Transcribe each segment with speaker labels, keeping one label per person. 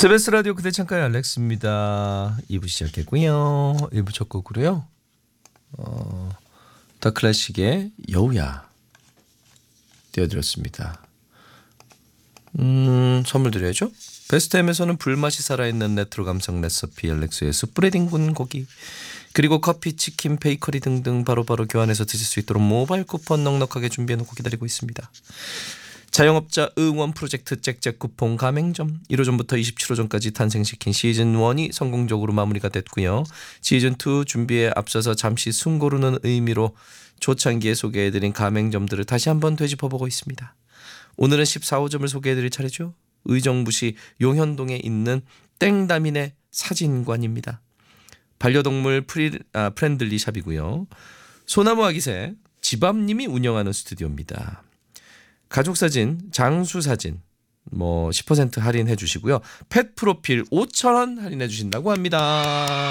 Speaker 1: 스베스 라디오 그대 창가의 알렉스입니다. 2부 시작했고요. 1부 첫 곡으로요. 더 클래식의 여우야 띄워드렸습니다. 선물 드려야죠. 베스트햄에서는 불맛이 살아있는 레트로 감성 레시피 알렉스의 스프레딩 군 고기, 그리고 커피, 치킨, 베이커리 등등 바로바로 교환해서 드실 수 있도록 모바일 쿠폰 넉넉하게 준비해놓고 기다리고 있습니다. 자영업자 응원 프로젝트 잭잭 쿠폰 가맹점 1호점부터 27호점까지 탄생시킨 시즌1이 성공적으로 마무리가 됐고요. 시즌2 준비에 앞서서 잠시 숨 고르는 의미로 초창기에 소개해드린 가맹점들을 다시 한번 되짚어보고 있습니다. 오늘은 14호점을 소개해드릴 차례죠. 의정부시 용현동에 있는 땡다민의 사진관입니다. 반려동물 프렌들리 샵이고요. 소나무 아기새 지밤님이 운영하는 스튜디오입니다. 가족사진, 장수사진 10% 할인해 주시고요. 펫 프로필 5,000원 할인해 주신다고 합니다.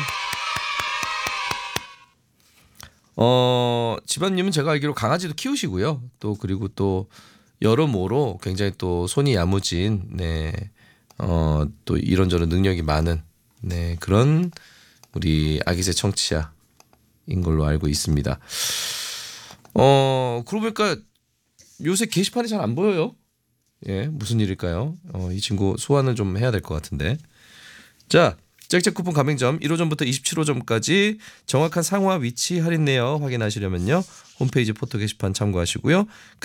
Speaker 1: 지밤님은 제가 알기로 강아지도 키우시고요. 또 그리고 또 여러모로 굉장히 또 손이 야무진 또 이런저런 능력이 많은 그런 우리 아기새 청취자인 걸로 알고 있습니다. 그러고 보니까 요새 게시판이 잘 안 보여요. 예, 무슨 일일까요? 이 친구 소환을 좀 해야 될 것 같은데. 자, 잭잭 쿠폰 가맹점 1호점부터 27호점까지 정확한 상호와 위치 할인 내역 확인하시려면요. 홈페이지 포토 게시판 참고하시고요.